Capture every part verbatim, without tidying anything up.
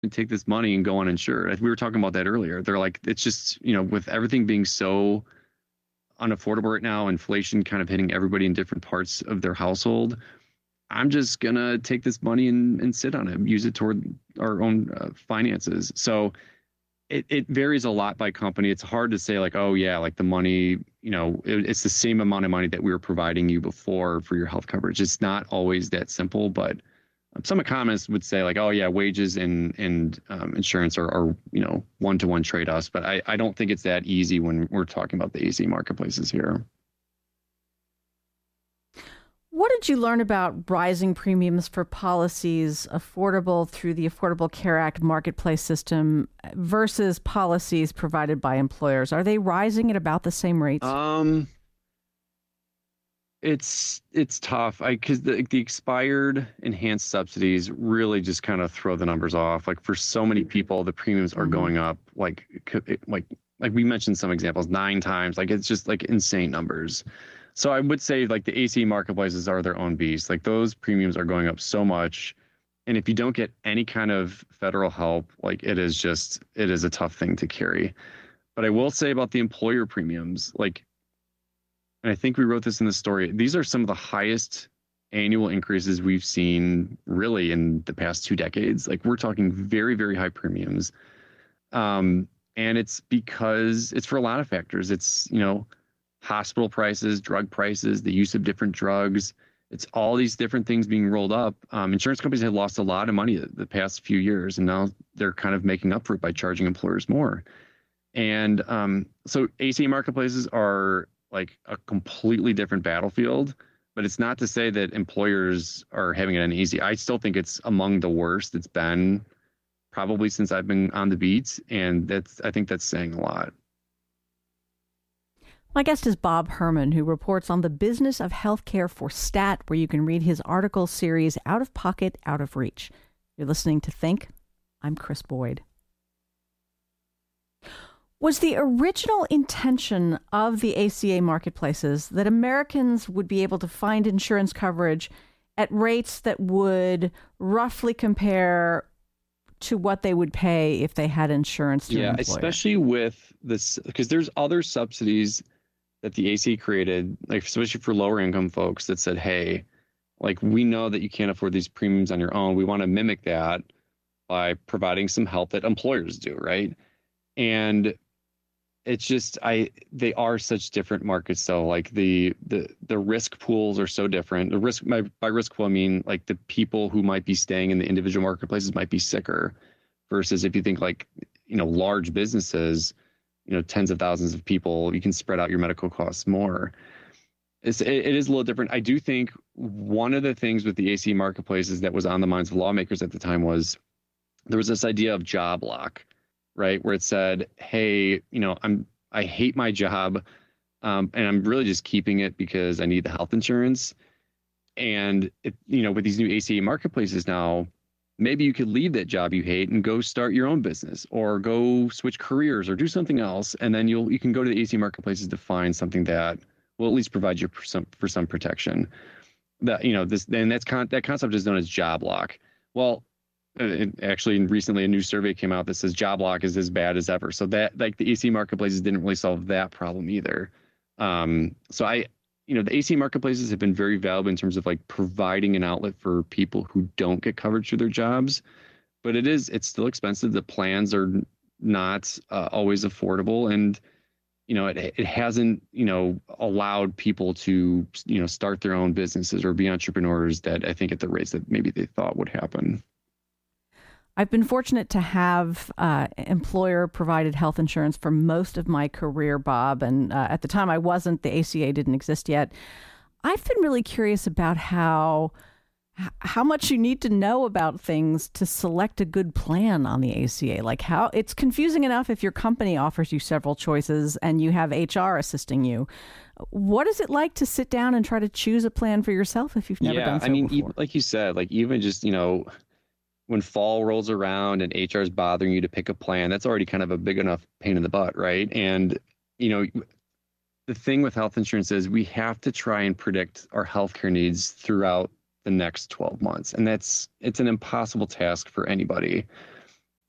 and take this money and go uninsured. We were talking about that earlier. They're like, it's just, you know, with everything being so unaffordable right now, inflation kind of hitting everybody in different parts of their household. I'm just gonna take this money and, and sit on it, use it toward our own uh, finances. So it, it varies a lot by company. It's hard to say like, oh yeah, like the money, you know, it, it's the same amount of money that we were providing you before for your health coverage. It's not always that simple, but some economists would say like, oh yeah, wages and and um, insurance are, are you know one to one trade offs, but I, I don't think it's that easy when we're talking about the A C marketplaces here. What did you learn about rising premiums for policies affordable through the Affordable Care Act marketplace system versus policies provided by employers? Are they rising at about the same rates? Um, it's it's tough. I because the the expired enhanced subsidies really just kind of throw the numbers off. Like for so many people, the premiums are Mm-hmm. going up like like like we mentioned some examples nine times. Like it's just like insane numbers. So I would say like the A C marketplaces are their own beast. Like those premiums are going up so much. And if you don't get any kind of federal help, like it is just, it is a tough thing to carry. But I will say about the employer premiums, like, and I think we wrote this in the story, these are some of the highest annual increases we've seen really in the past two decades. Like we're talking very, very high premiums. Um, and it's because it's for a lot of factors. It's, you know, hospital prices, drug prices, the use of different drugs. It's all these different things being rolled up. Um, insurance companies have lost a lot of money the, the past few years, and now they're kind of making up for it by charging employers more. And um, so A C marketplaces are like a completely different battlefield, but it's not to say that employers are having it uneasy. I still think it's among the worst it's been probably since I've been on the beat, and that's I think that's saying a lot. My guest is Bob Herman, who reports on the business of healthcare for Stat, where you can read his article series, Out of Pocket, Out of Reach. You're listening to Think. I'm Chris Boyd. Was the original intention of the A C A marketplaces that Americans would be able to find insurance coverage at rates that would roughly compare to what they would pay if they had insurance through Yeah, an employer? especially with this, because there's other subsidies that the A C created, like especially for lower income folks that said, hey, like we know that you can't afford these premiums on your own. We want to mimic that by providing some help that employers do, right? And it's just I they are such different markets. So like the the the risk pools are so different. The risk by, by risk pool I mean like the people who might be staying in the individual marketplaces might be sicker versus if you think like, you know, large businesses, you know, tens of thousands of people, you can spread out your medical costs more. It's, it, it is a little different. I do think one of the things with the A C marketplaces that was on the minds of lawmakers at the time was there was this idea of job lock, right? Where it said, hey, you know, I'm, I hate my job. Um, and I'm really just keeping it because I need the health insurance. And, it, you know, with these new A C A marketplaces now, maybe you could leave that job you hate and go start your own business or go switch careers or do something else. And then you'll, you can go to the A C marketplaces to find something that will at least provide you for some, for some protection. That, you know, this, and that's con- that concept is known as job lock. Well, it, actually, recently a new survey came out that says job lock is as bad as ever. So that like the A C marketplaces didn't really solve that problem either. Um, so I, you know, the A C marketplaces have been very valuable in terms of like providing an outlet for people who don't get coverage through their jobs, but it is, it's still expensive. The plans are not uh, always affordable. And, you know, it, it hasn't, you know, allowed people to, you know, start their own businesses or be entrepreneurs that I think at the rates that maybe they thought would happen. I've been fortunate to have uh, employer-provided health insurance for most of my career, Bob. And uh, at the time I wasn't, the A C A didn't exist yet. I've been really curious about how how much you need to know about things to select a good plan on the A C A. Like how it's confusing enough if your company offers you several choices and you have H R assisting you. What is it like to sit down and try to choose a plan for yourself if you've never yeah, done so I mean, before? even, like you said, like even just, you know, when fall rolls around and H R is bothering you to pick a plan, that's already kind of a big enough pain in the butt, right? And, you know, the thing with health insurance is we have to try and predict our healthcare needs throughout the next twelve months. And that's, it's an impossible task for anybody.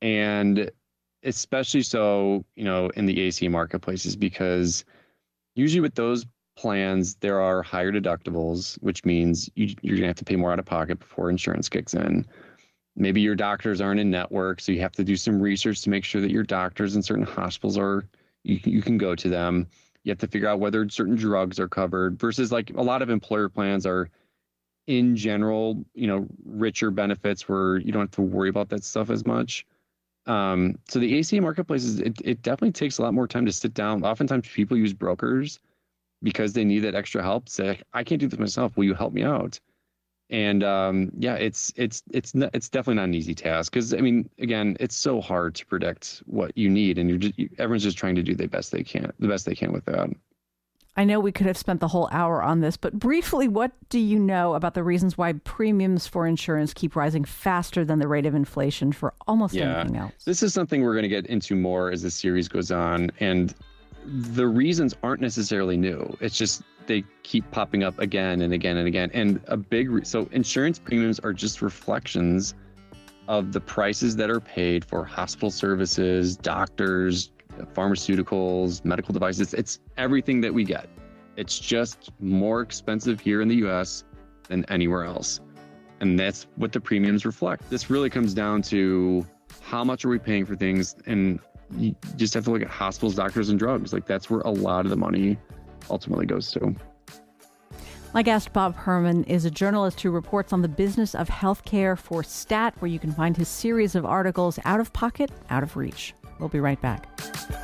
And especially so, you know, in the A C A marketplaces, because usually with those plans, there are higher deductibles, which means you, you're going to have to pay more out of pocket before insurance kicks in. Maybe your doctors aren't in network, so you have to do some research to make sure that your doctors in certain hospitals are, you, you can go to them. You have to figure out whether certain drugs are covered versus like a lot of employer plans are in general, you know, richer benefits where you don't have to worry about that stuff as much. Um, so the A C A marketplaces, it, it definitely takes a lot more time to sit down. Oftentimes people use brokers because they need that extra help. Say, I can't do this myself. Will you help me out? And um, yeah, it's it's it's not, it's definitely not an easy task because I mean, again, it's so hard to predict what you need, and you're just you, everyone's just trying to do the best they can, the best they can with that. I know we could have spent the whole hour on this, but briefly, what do you know about the reasons why premiums for insurance keep rising faster than the rate of inflation for almost yeah. anything else? This is something we're going to get into more as the series goes on, and the reasons aren't necessarily new. It's just they keep popping up again and again and again. And a big re- so insurance premiums are just reflections of the prices that are paid for hospital services, doctors, pharmaceuticals, medical devices. It's everything that we get. It's just more expensive here in the U S than anywhere else. And that's what the premiums reflect. This really comes down to how much are we paying for things, and you just have to look at hospitals, doctors, and drugs. Like that's where a lot of the money ultimately goes to. My guest, Bob Herman, is a journalist who reports on the business of healthcare for Stat, where you can find his series of articles, Out of Pocket, Out of Reach. We'll be right back.